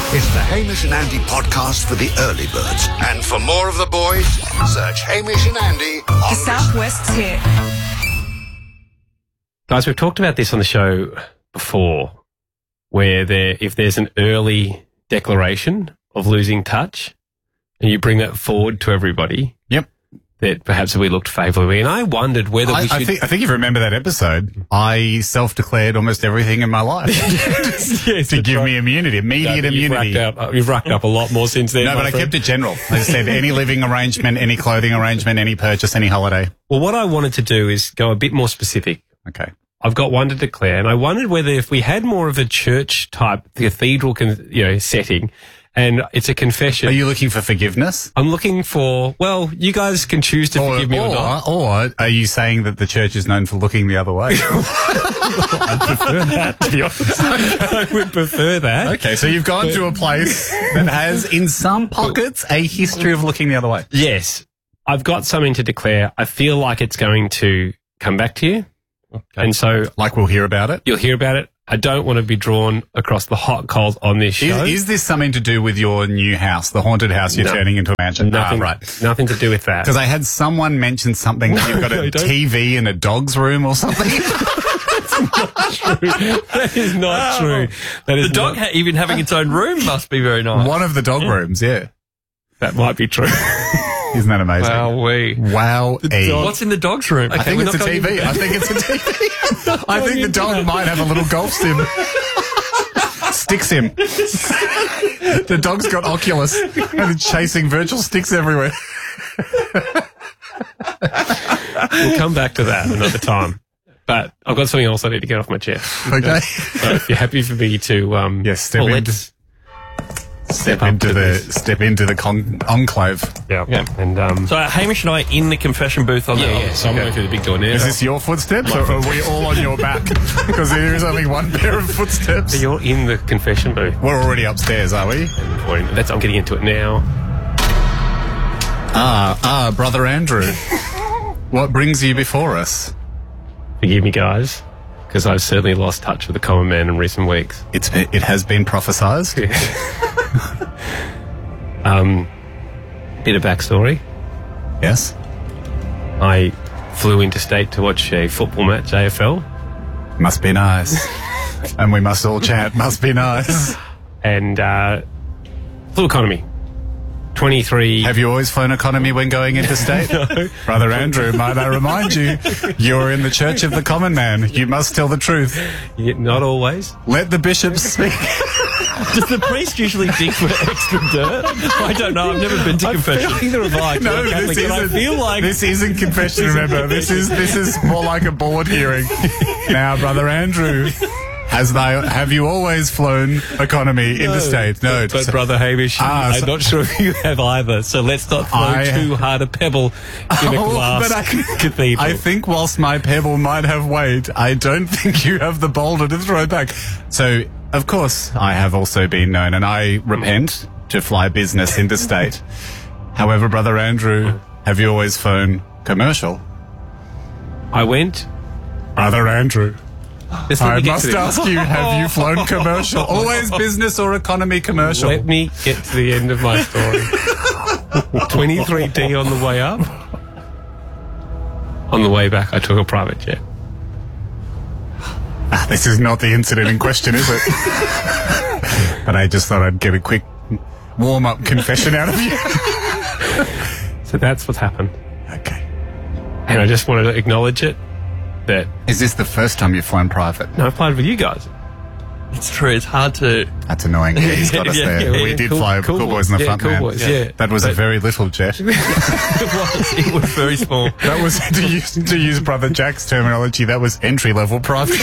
It's the Hamish and Andy podcast for the early birds. And for more of the boys, search Hamish and Andy on The Southwest's hit. Guys, we've talked about this on the show before, where if there's an early declaration of losing touch, and you bring that forward to everybody. Yep. That perhaps we looked favourably. And I wondered whether we should... I think you remember that episode. I self-declared almost everything in my life yes, to give me immunity, immediate immunity. You've racked up a lot more since then. No, but I kept it general. I said any living arrangement, any clothing arrangement, any purchase, any holiday. Well, what I wanted to do is go a bit more specific. Okay. I've got one to declare, and I wondered whether if we had more of a church-type, cathedral setting, and it's a confession. Are you looking for forgiveness? I'm looking for, well, you guys can choose to forgive me or not. Or are you saying that the church is known for looking the other way? I'd prefer that, to be honest. I would prefer that. Okay, so you've gone to a place that has, in some pockets, a history of looking the other way. Yes. I've got something to declare. I feel like it's going to come back to you. Okay. And so... Like we'll hear about it? You'll hear about it. I don't want to be drawn across the hot coals on this show. Is this something to do with your new house, the haunted house you're turning into a mansion? Nothing, right. Nothing to do with that. Because I had someone mention something that you've got a TV in a dog's room or something. That's not true. That is not true. That is the dog even having its own room must be very nice. One of the dog rooms, yeah. That might be true. Isn't that amazing? Wow. Wow. What's in the dog's room? I think it's a TV. I think it's a TV. I think the dog might have a little golf sim. Stick sim. The dog's got Oculus and it's chasing virtual sticks everywhere. We'll come back to that another time. But I've got something else I need to get off my chest. Okay. So if you're happy for me to yes, step into the enclave. Yeah. And so are Hamish and I in the confession booth on yeah. So I'm going through the big door now. Is this your footsteps or are we all on your back? Because there is only one pair of footsteps. So you're in the confession booth. We're already upstairs, are we? I'm getting into it now. Brother Andrew. What brings you before us? Forgive me, guys, because I've certainly lost touch with the common man in recent weeks. It has been prophesized. Bit of backstory. Yes. I flew interstate to watch a football match, AFL. Must be nice. And we must all chant, must be nice. And flew economy. 23. Have you always flown economy when going interstate? No. Brother Andrew, might I remind you, you're in the Church of the Common Man. You must tell the truth. Yeah, not always. Let the bishops speak. Does the priest usually dig for extra dirt? I don't know. I've never been to confession. Either have I. No, this isn't confession, remember. This is more like a board hearing. Now, Brother Andrew, have you always flown economy interstate? No. But Brother Hamish, I'm not sure if you have either, so let's not throw too hard a pebble in a glass cathedral. I think whilst my pebble might have weight, I don't think you have the boulder to throw back. So, of course, I have also been known, and I repent, to fly business interstate. However, Brother Andrew, have you always flown commercial? I went. Brother Andrew, I must ask you, have you flown commercial? Always business or economy commercial? Let me get to the end of my story. 23D on the way up. On the way back, I took a private jet. This is not the incident in question, is it? But I just thought I'd get a quick warm-up confession out of you. So that's what's happened. Okay. And I just wanted to acknowledge it. Is this the first time you've flown private? No, I've played with you guys. It's true. It's hard to... That's annoying. Yeah, he's got us there. We did fly Cool Boys in the front, man. Boys, yeah. That was a very little jet. It was very small. That was, to use Brother Jack's terminology, that was entry-level private.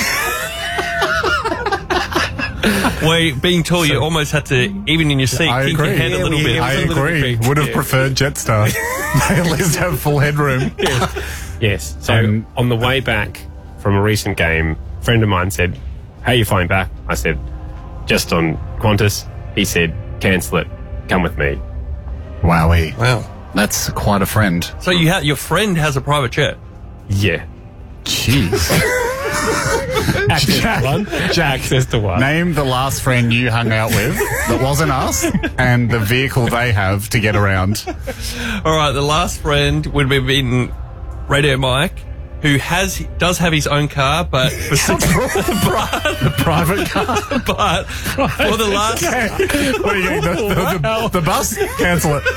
Well, being tall, you almost had to, even in your seat, kick your head a little bit. I agree. Would have preferred Jetstar. They at least have full headroom. Yes. So on the way back from a recent game, a friend of mine said, "How are you flying back?" I said, "Just on Qantas." He said, "Cancel it. Come with me." Wowee. Wow. That's quite a friend. So your friend has a private jet? Yeah. Jeez. Access to one. Name the last friend you hung out with that wasn't us and the vehicle they have to get around. All right, the last friend would have been Radio Mike, who does have his own car, but for The private car. but for the last What are you getting? The bus? Cancel it.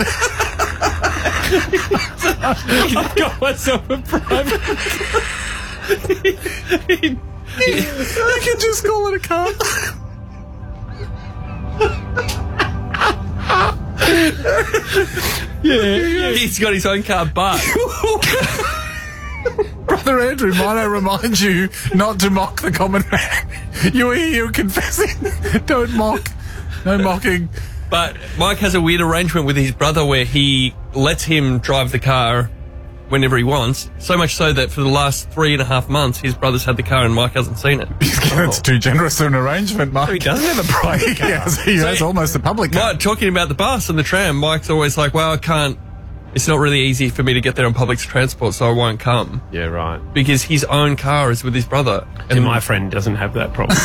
I've got myself a private. I can just call it a car. he's got his own car, but Brother Andrew, might I remind you not to mock the common man? You're confessing. Don't mock. No mocking. But Mike has a weird arrangement with his brother where he lets him drive the car whenever he wants, so much so that for the last 3.5 months, his brother's had the car and Mike hasn't seen it. That's too generous an arrangement, Mike. He doesn't have a private car. He has almost a public car. Mike, talking about the bus and the tram, Mike's always like, well, I can't, it's not really easy for me to get there on public transport, so I won't come. Yeah, right. Because his own car is with his brother. And my friend doesn't have that problem.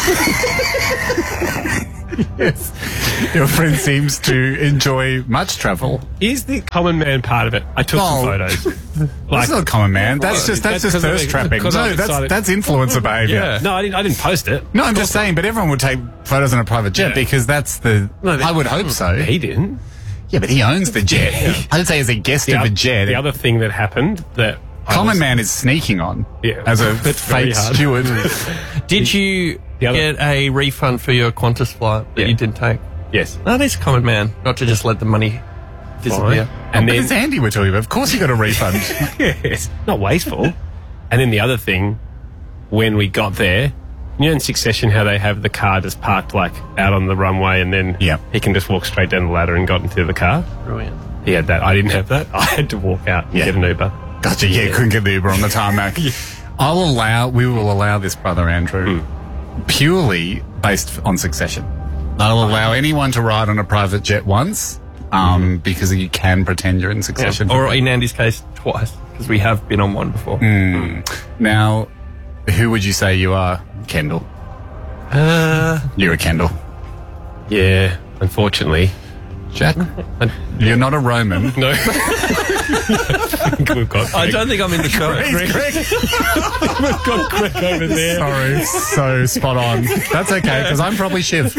Yes. Your friend seems to enjoy much travel. Is the common man part of it? I took some photos. That's not common man. That's just thirst trapping. No, that's influencer behaviour. Yeah. No, I didn't post it. No, I'm just saying, but everyone would take photos on a private jet because that's the... I would hope so. He didn't. Yeah, but he owns the jet. I would say as a guest of a jet. The other thing that happened that... Common man is sneaking on as a fake steward. Did you get a refund for your Qantas flight that you didn't take? Yes. No, that's common man, not to just let the money disappear. And then it's Andy we're talking about. Of course you got a refund. Yes. Not wasteful. And then the other thing, when we got there, you know in Succession how they have the car just parked like out on the runway and then he can just walk straight down the ladder and got into the car? Brilliant. He had that. I didn't have that. I had to walk out and get an Uber. Gotcha. Yeah, couldn't get the Uber on the tarmac. We will allow this, Brother Andrew, purely based on Succession. I'll allow anyone to ride on a private jet once, because you can pretend you're in Succession. Yeah. Or in Andy's case, twice, because we have been on one before. Now, who would you say you are, Kendall? You're a Kendall. Yeah, unfortunately. Jack? You're not a Roman. No. I think we've got Greg. I don't think I'm in the show. Greg. We've got Greg over there. Sorry, so spot on. That's okay, because I'm probably Shiv.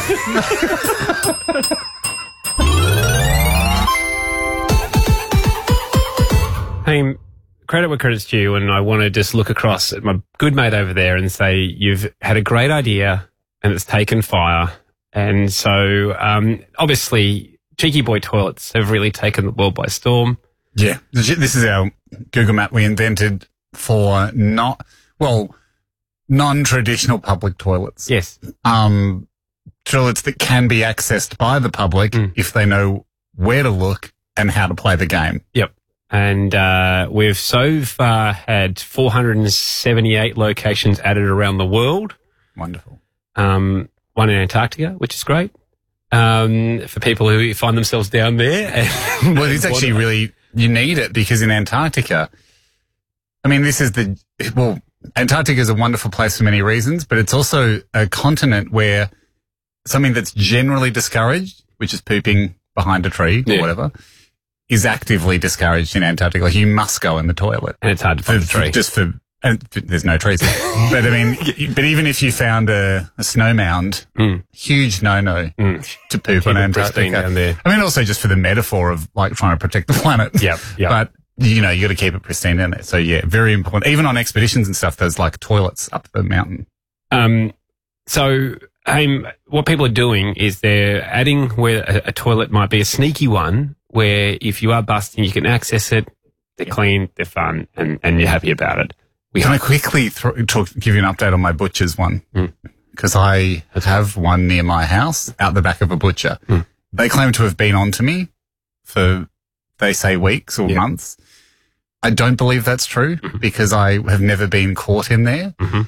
Hey, credit where credit's due, and I want to just look across at my good mate over there and say you've had a great idea and it's taken fire. And so, obviously, Cheeky Boy toilets have really taken the world by storm. Yeah. This is our Google map we invented for non-traditional public toilets. Yes. Toilets that can be accessed by the public if they know where to look and how to play the game. Yep. And we've so far had 478 locations added around the world. Wonderful. One in Antarctica, which is great, for people who find themselves down there. Well, it's actually really, you need it because in Antarctica, I mean, Antarctica is a wonderful place for many reasons, but it's also a continent where something that's generally discouraged, which is pooping behind a tree or whatever, is actively discouraged in Antarctica. Like, you must go in the toilet. And it's hard to find a tree. And there's no trees. But I mean, but even if you found a snow mound, huge no-no to poop on Antarctica. Down there. I mean, also just for the metaphor of like trying to protect the planet. Yep. But you got to keep it pristine down there. So yeah, very important. Even on expeditions and stuff, there's like toilets up the mountain. So what people are doing is they're adding where a toilet might be a sneaky one, where if you are busting, you can access it. They're clean, they're fun, and you're happy about it. Can I quickly give you an update on my butcher's one? Because I have one near my house out the back of a butcher. They claim to have been on to me for, they say, weeks or months. I don't believe that's true because I have never been caught in there.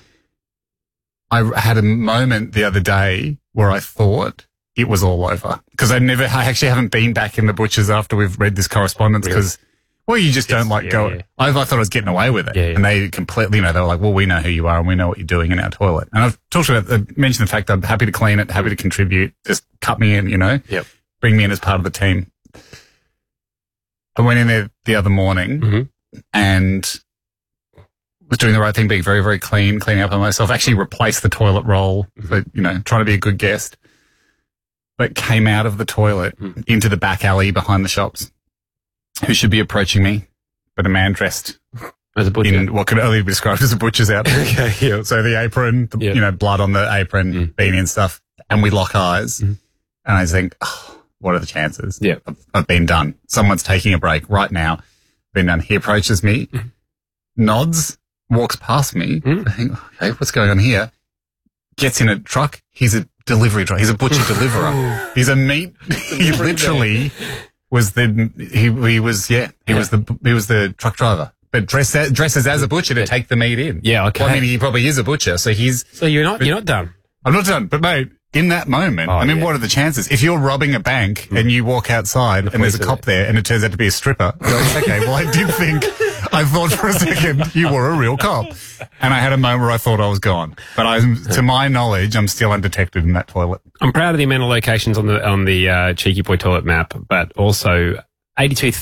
I had a moment the other day where I thought it was all over because I actually haven't been back in the butcher's after we've read this correspondence because Well, you just don't like go. yeah. I thought I was getting away with it, Yeah, yeah. and they completely, they were like, "Well, we know who you are, and we know what you're doing in our toilet." And I've mentioned the fact that I'm happy to clean it, happy to contribute. Just cut me in, Yep. bring me in as part of the team. I went in there the other morning Mm-hmm. and was doing the right thing, being very, very clean, cleaning up on myself. Actually, replaced the toilet roll, but trying to be a good guest. But came out of the toilet into the back alley behind the shops. Who should be approaching me, but a man dressed As a butcher. in what could only be described as a butcher's outfit. Okay, yeah. So the apron, blood on the apron, beanie and stuff, and we lock eyes. And I think, what are the chances? Yeah. I've been done. Someone's taking a break right now. Been done. He approaches me, nods, walks past me. I think, okay, what's going on here? Gets in a truck. He's a delivery driver. He's a butcher deliverer. He's a meat. He literally was he was the truck driver, but dresses as a butcher to take the meat in. Yeah, okay. Well, I mean, he probably is a butcher, so So you're not done. I'm not done, but mate, in that moment, what are the chances? If you're robbing a bank and you walk outside and there's a cop there and it turns out to be a stripper, you're like, okay, well, I thought for a second you were a real cop. And I had a moment where I thought I was gone. But to my knowledge, I'm still undetected in that toilet. I'm proud of the amount of locations on the Cheeky Boy toilet map, but also 82